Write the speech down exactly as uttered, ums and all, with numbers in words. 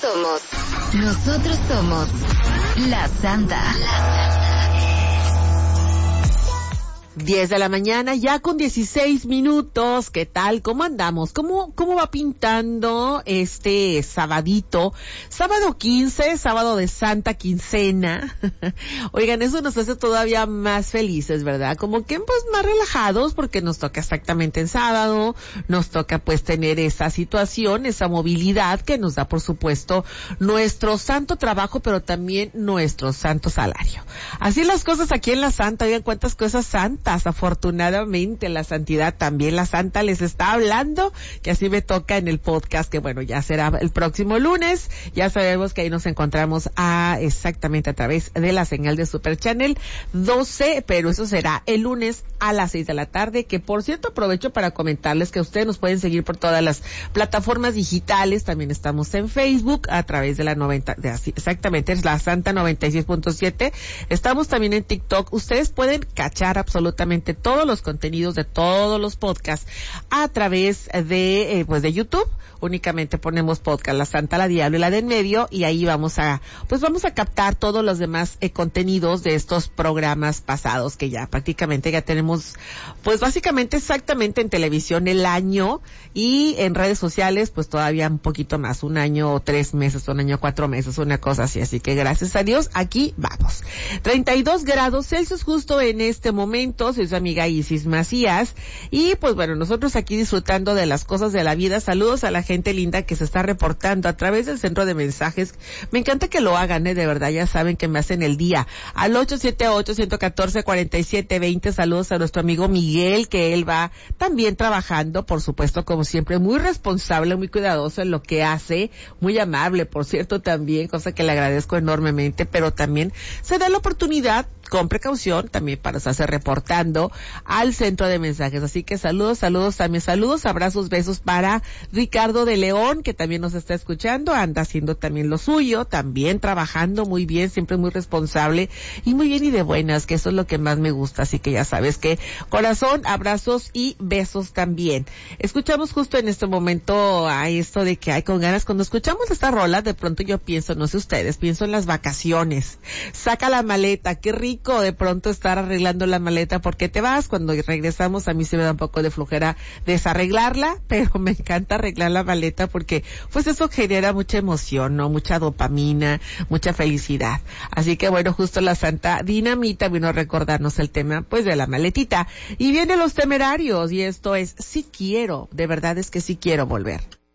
somos. Nosotros somos la Santa. diez de la mañana, ya con dieciséis minutos. ¿Qué tal? ¿Cómo andamos? ¿Cómo, cómo va pintando este sabadito? Sábado quince, sábado de Santa Quincena. Oigan, eso nos hace todavía más felices, ¿verdad? Como que pues más relajados porque nos toca exactamente en sábado, nos toca pues tener esa situación, esa movilidad que nos da por supuesto nuestro santo trabajo, pero también nuestro santo salario. Así las cosas aquí en la Santa. Oigan, cuántas cosas santas. Afortunadamente la santidad también la Santa les está hablando, que así me toca en el podcast, que bueno, ya será el próximo lunes. Ya sabemos que ahí nos encontramos a, exactamente a través de la señal de Super Channel doce, pero eso será el lunes a las seis de la tarde, que por cierto aprovecho para comentarles que ustedes nos pueden seguir por todas las plataformas digitales. También estamos en Facebook a través de la noventa, de así, exactamente, es la Santa noventa y seis punto siete. Estamos también en TikTok. Ustedes pueden cachar absolutamente todos los contenidos de todos los podcasts a través de, eh, pues de YouTube. Únicamente ponemos podcast La Santa, la Diablo y la de en medio, y ahí vamos a, pues vamos a captar todos los demás eh, contenidos de estos programas pasados, que ya prácticamente ya tenemos, pues básicamente exactamente en televisión el año, y en redes sociales pues todavía un poquito más, un año o tres meses, un año cuatro meses, una cosa así. Así que gracias a Dios, aquí vamos. treinta y dos grados Celsius justo en este momento. Soy su amiga Isis Macías, y pues bueno, nosotros aquí disfrutando de las cosas de la vida. Saludos a la gente linda que se está reportando a través del centro de mensajes. Me encanta que lo hagan, ¿eh? De verdad, ya saben que me hacen el día. Al ocho siete ocho, uno uno cuatro, cuatro siete dos cero, saludos a nuestro amigo Miguel, que él va también trabajando, por supuesto, como siempre, muy responsable, muy cuidadoso en lo que hace, muy amable, por cierto, también, cosa que le agradezco enormemente, pero también se da la oportunidad, con precaución, también para estarse reportando al centro de mensajes. Así que saludos, saludos también, saludos, abrazos, besos para Ricardo de León, que también nos está escuchando, anda haciendo también lo suyo, también trabajando muy bien, siempre muy responsable y muy bien y de buenas, que eso es lo que más me gusta. Así que ya sabes que corazón, abrazos y besos también. Escuchamos justo en este momento a esto de que hay con ganas, cuando escuchamos esta rola, de pronto yo pienso, no sé ustedes, pienso en las vacaciones. Saca la maleta, qué rico de pronto estar arreglando la maleta porque te vas. Cuando regresamos a mí se me da un poco de flojera desarreglarla, pero me encanta arreglar la maleta porque pues eso genera mucha emoción, ¿no? Mucha dopamina, mucha felicidad. Así que bueno, justo la Santa Dinamita vino a recordarnos el tema pues de la maletita. Y vienen Los Temerarios, y esto es Sí Quiero, de verdad es que sí quiero volver.